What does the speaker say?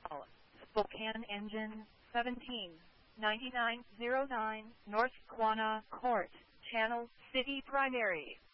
call Spokane Engine 179909 North Quanah Court, Channel City Primary.